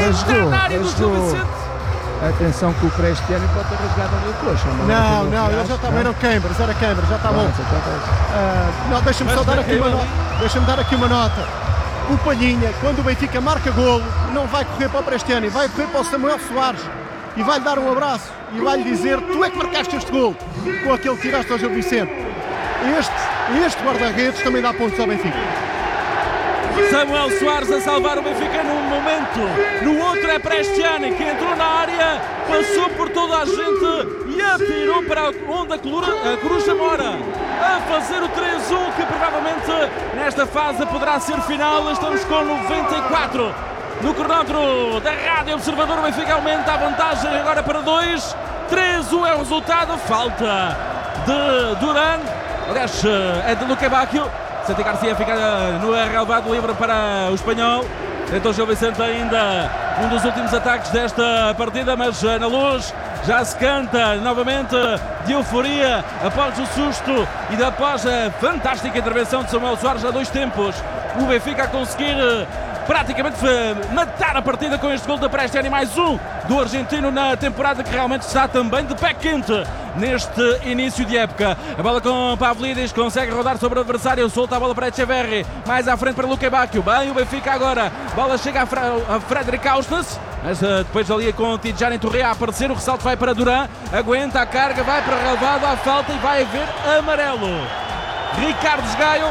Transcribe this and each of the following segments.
entrar na área do Gil Vicente. Atenção que o Cristiano pode ter rasgado ali o coxa. Não, ele já estava, era Cambers, já está bom. Não, deixa-me só dar aqui uma nota. Deixa-me dar aqui uma nota. O Palhinha, quando o Benfica marca golo, não vai correr para o Cristiano, vai correr para o Samuel Soares e vai-lhe dar um abraço e vai-lhe dizer: tu é que marcaste este golo com aquele que tiraste ao Gil Vicente. Este guarda-redes também dá pontos ao Benfica. Samuel Soares a salvar o Benfica num momento, no outro é Prestiani que entrou na área, passou por toda a gente e atirou para onde a Coruja mora, a fazer o 3-1 que provavelmente nesta fase poderá ser final. Estamos com 94 no cronómetro da Rádio Observador. O Benfica aumenta a vantagem agora para 2, 3-1 é o resultado, falta de Duran, aliás é de Luque Bacchio. Santi Garcia fica no relevado livre para o espanhol. Tentou Gil Vicente ainda um dos últimos ataques desta partida, mas na Luz já se canta novamente de euforia após o susto e após a fantástica intervenção de Samuel Soares a 2 tempos. O Benfica a conseguir praticamente matar a partida com este gol da Prestiani, mais um do argentino na temporada, que realmente está também de pé quente neste início de época. A bola com Pavlidis, consegue rodar sobre o adversário, solta a bola para Echeverri, mais à frente para Luque Bacchio. Bem, o Benfica agora, bola chega a Frederic Ausnes, mas depois ali com o Tidjane Torre a aparecer, o ressalto vai para Duran, aguenta a carga, vai para o relevado, à falta e vai haver amarelo. Ricardo Gaio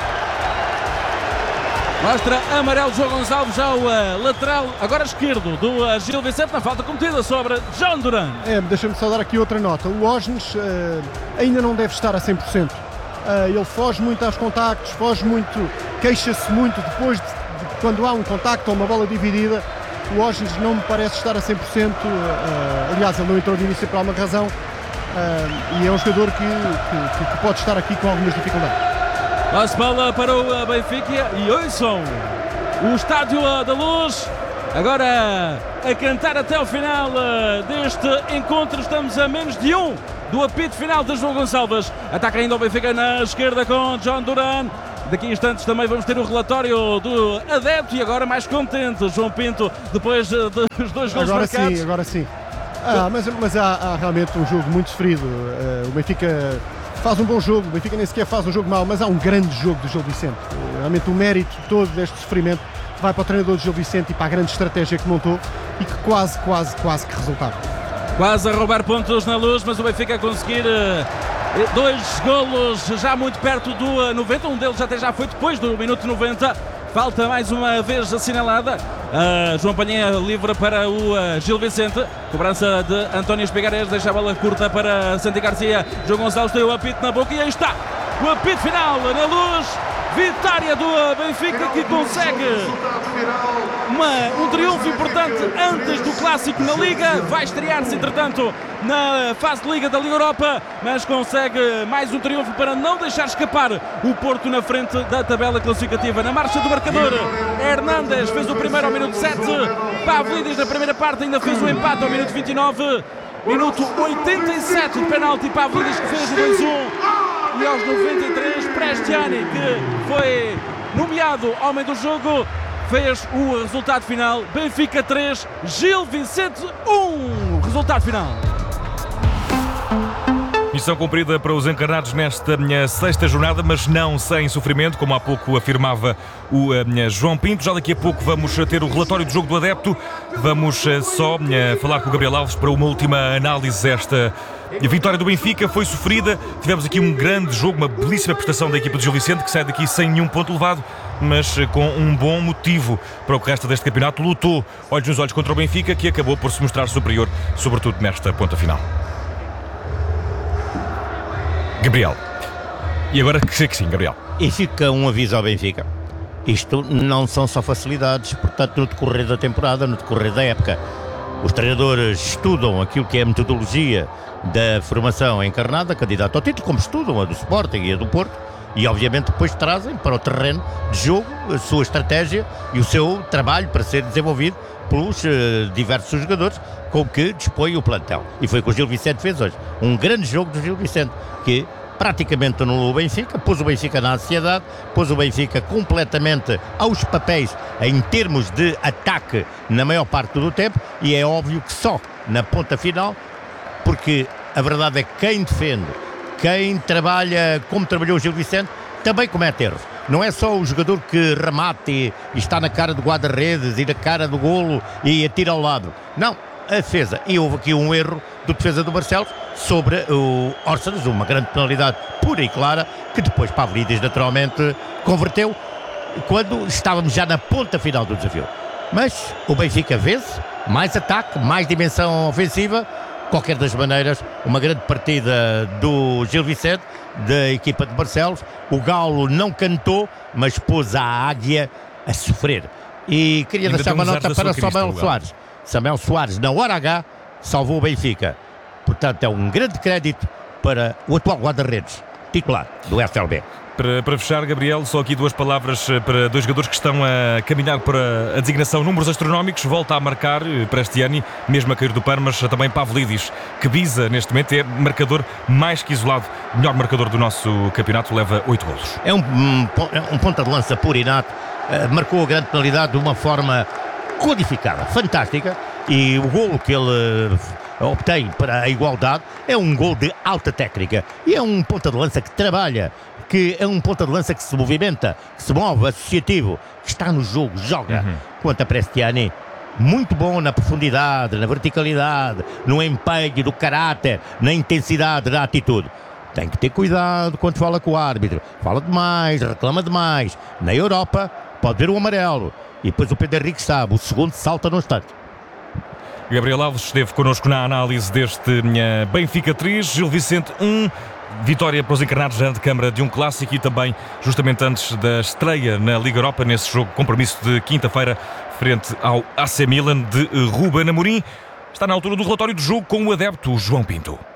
mostra amarelo. João Gonçalves já o lateral, agora esquerdo do Gil Vicente, na falta cometida sobre John Duran. Deixa-me só dar aqui outra nota. O Osnes ainda não deve estar a 100%. Ele foge muito aos contactos, foge muito, queixa-se muito depois de quando há um contacto ou uma bola dividida. O Osnes não me parece estar a 100%. Aliás, ele não entrou de início por alguma razão. E é um jogador que pode estar aqui com algumas dificuldades. Passe bola para o Benfica e ouçam o Estádio da Luz agora a cantar até o final deste encontro. Estamos a menos de 1 do apito final de João Gonçalves. Ataca ainda o Benfica na esquerda com John Duran. Daqui a instantes também vamos ter o relatório do adepto e agora mais contente João Pinto depois dos 2 gols marcados. Agora sim. Mas há realmente um jogo muito sofrido. O Benfica faz um bom jogo, o Benfica nem sequer faz um jogo mau, mas há um grande jogo do Gil Vicente. Realmente o mérito todo deste sofrimento vai para o treinador do Gil Vicente e para a grande estratégia que montou e que quase que resultava. Quase a roubar pontos na Luz, mas o Benfica a conseguir 2 golos já muito perto do 90, um deles até já foi depois do minuto 90. Falta mais uma vez assinalada. João Palhinha livre para o Gil Vicente. Cobrança de António Espigares, deixa a bola curta para Santi Garcia. João Gonçalves tem o apito na boca e aí está o apito final na Luz. Vitória do Benfica que consegue um triunfo importante antes do clássico na Liga. Vai estrear-se entretanto na fase de Liga da Liga Europa, mas consegue mais um triunfo para não deixar escapar o Porto na frente da tabela classificativa. Na marcha do marcador, Hernández fez o primeiro ao minuto 7, Pavlidis na primeira parte ainda fez o empate ao minuto 29, minuto 87 de penalti, Pavlidis que fez o 2-1. E aos 93, Prestiani, que foi nomeado homem do jogo, fez o resultado final. Benfica 3, Gil Vicente 1. Resultado final. Missão cumprida para os encarnados nesta minha 6ª jornada, mas não sem sofrimento, como há pouco afirmava o João Pinto. Já daqui a pouco vamos ter o relatório do jogo do adepto. Vamos só falar com o Gabriel Alves para uma última análise. Esta vitória do Benfica foi sofrida. Tivemos aqui um grande jogo, uma belíssima prestação da equipa de Gil Vicente, que sai daqui sem nenhum ponto levado, mas com um bom motivo para o que resta deste campeonato. Lutou olhos nos olhos contra o Benfica, que acabou por se mostrar superior, sobretudo nesta ponta final. Gabriel. E agora que sim, Gabriel. E fica um aviso ao Benfica. Isto não são só facilidades, portanto, no decorrer da temporada, no decorrer da época. Os treinadores estudam aquilo que é a metodologia da formação encarnada, candidata ao título, como estudam a do Sporting e a do Porto, e obviamente depois trazem para o terreno de jogo a sua estratégia e o seu trabalho para ser desenvolvido pelos diversos jogadores com que dispõe o plantel. E foi o que o Gil Vicente fez hoje. Um grande jogo do Gil Vicente, que praticamente anulou o Benfica, pôs o Benfica na ansiedade, pôs o Benfica completamente aos papéis em termos de ataque na maior parte do tempo, e é óbvio que só na ponta final, porque a verdade é que quem defende, quem trabalha como trabalhou o Gil Vicente, também comete erros. Não é só o jogador que remate e está na cara do guarda-redes e na cara do golo e atira ao lado. Não, a defesa. E houve aqui um erro do defesa do Barcelos sobre o Orsens, uma grande penalidade pura e clara, que depois Pavlidis naturalmente converteu quando estávamos já na ponta final do desafio. Mas o Benfica vence, mais ataque, mais dimensão ofensiva. Qualquer das maneiras, uma grande partida do Gil Vicente, da equipa de Barcelos. O Galo não cantou, mas pôs a águia a sofrer. E queria deixar uma nota para Samuel Soares. Samuel Soares, na hora H, salvou o Benfica. Portanto, é um grande crédito para o atual guarda-redes titular do FLB. Para fechar, Gabriel, só aqui 2 palavras para 2 jogadores que estão a caminhar para a designação. Números astronómicos, volta a marcar Prestiani, mesmo a cair do pano, mas também Pavlidis, que visa neste momento, é marcador mais que isolado, melhor marcador do nosso campeonato, leva 8 golos. É um ponta de lança puro e nato, marcou a grande penalidade de uma forma codificada, fantástica, e o golo que ele obtém para a igualdade é um golo de alta técnica, e é um ponta de lança que trabalha, que é um ponta de lança que se movimenta, que se move, associativo, que está no jogo, joga. Quanto a Prestiani, muito bom na profundidade, na verticalidade, no empenho, no caráter, na intensidade da atitude. Tem que ter cuidado quando fala com o árbitro. Fala demais, reclama demais. Na Europa, pode ver o amarelo. E depois o Pedro Henrique sabe, o segundo salta no instante. Gabriel Alves esteve connosco na análise deste Benfica 3, Gil Vicente 1. Vitória para os encarnados na antecâmara de um clássico e também justamente antes da estreia na Liga Europa, nesse jogo, compromisso de quinta-feira, frente ao AC Milan de Ruben Amorim. Está na altura do relatório do jogo com o adepto João Pinto.